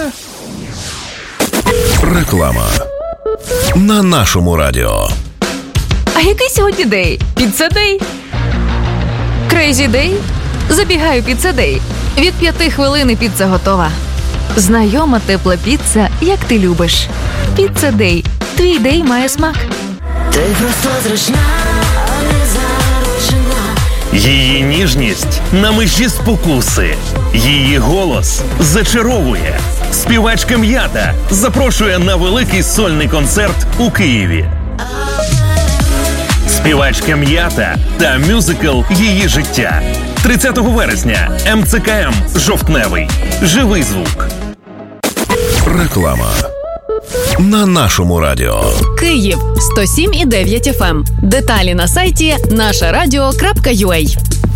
Реклама на нашому радіо. А який сьогодні день? Піца-дей? Крейзі-дей? Забігаю піца-дей. Від 5 хвилин піца готова. Знайома тепла піца, як ти любиш. Піца-дей. Твій дей має смак. Ти просто зручна, а не заручена. Її ніжність на межі спокуси. Її голос зачаровує. Співачка М'ята запрошує на великий сольний концерт у Києві. Співачка М'ята та мюзикл «Її життя». 30 вересня. МЦКМ «Жовтневий». Живий звук. Реклама на нашому радіо. Київ 107,9 FM. Деталі на сайті нашарадіо.ua.